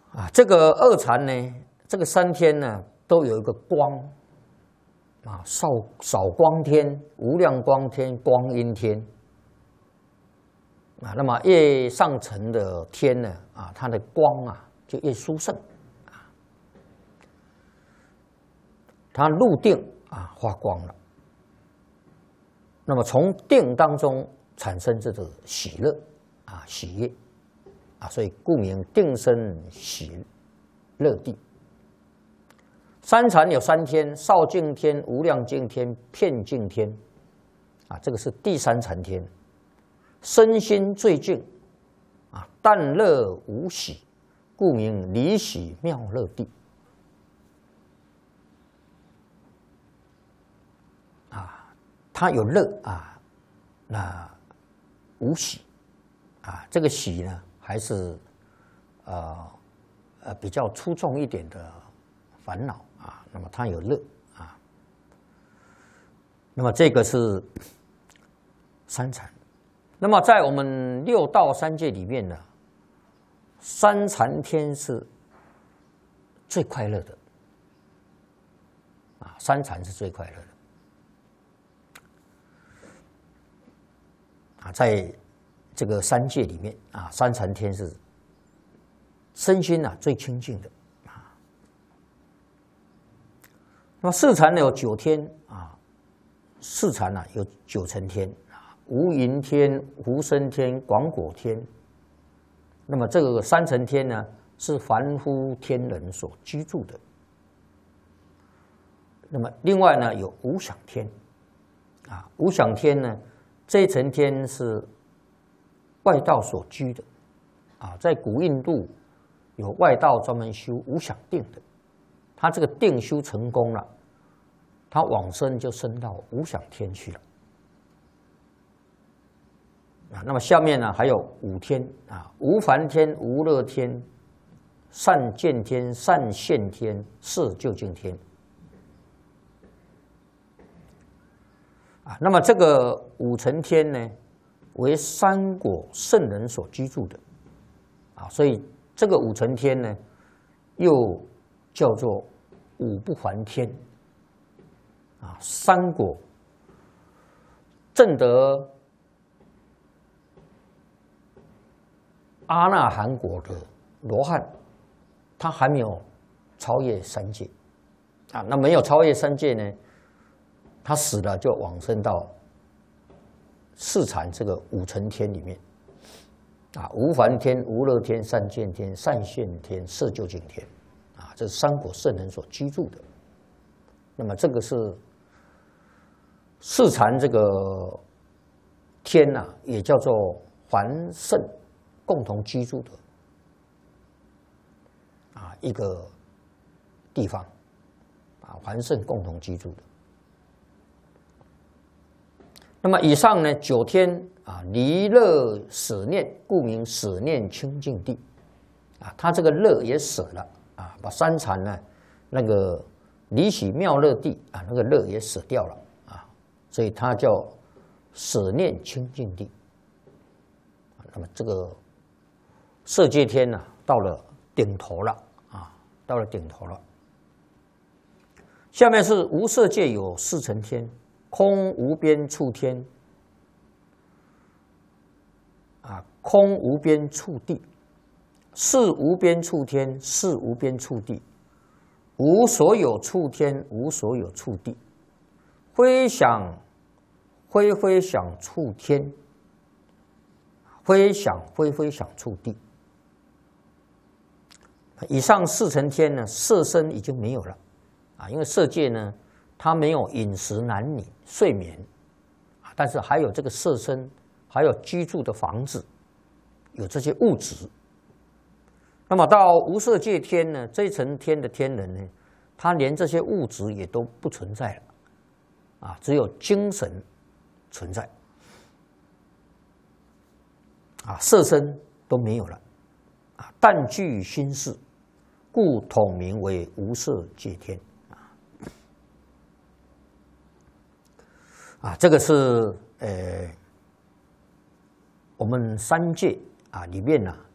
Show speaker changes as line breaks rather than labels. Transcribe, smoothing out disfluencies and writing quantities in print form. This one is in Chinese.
这个二禅呢，这个3天呢，都有一个光少光天、无量光天、光阴天那么越上层的天呢它的光就越殊胜它入定发光了。那么从定当中产生这个喜乐喜悦所以故名定生喜乐地。三禅有3天：少净天、无量净天、遍净天这个是第3禅天。身心最净淡乐无喜，故名离喜妙乐地它有乐那无喜这个喜呢还是比较粗重一点的烦恼那么它有乐那么这个是三禅。那么在我们6道3界里面呢，三禅天是最快乐的三禅是最快乐的在这个3界里面三禅天是身心最清净的那么四禅呢有9天四禅有9层天无垠天、无生天、广果天。那么这个3层天呢，是凡夫天人所居住的。那么另外呢，有无想天无想天呢，这一层天是外道所居的在古印度有外道专门修无想定的，他这个定修成功了，他往生就升到无想天去了。那么下面呢还有5天无烦天、无乐天、善见天、善现天、是究竟天那么这个5层天呢，为三果圣人所居住的所以这个5层天呢，又叫做五不还天三果证得阿那含果的罗汉，他还没有超越3界那没有超越3界呢，他死了就往生到四禅这个5层天里面无烦天、无乐天、善见天、善现天、是究竟天这是三果圣人所居住的。那么这个是四禅这个天也叫做凡圣共同居住的一个地方凡圣共同居住的。那么以上呢9天离乐舍念，故名舍念清净地他这个乐也舍了把三禅呢那个离喜妙乐地那个乐也舍掉了所以它叫舍念清净地那么这个色界天到了顶头了到了顶头了。下面是无色界有4层天：空无边处天空无边处地、是无边处天、是无边处地、无所有处天、无所有处地、非想非想处天、非想非想处地。以上4层天呢，色身已经没有了因为色界呢，它没有饮食、男女、睡眠但是还有这个色身，还有居住的房子，有这些物质。那么到无色界天呢，这一层天的天人呢，他连这些物质也都不存在了只有精神存在色身都没有了但具心事，故统名为无色界天这个是我们3界里面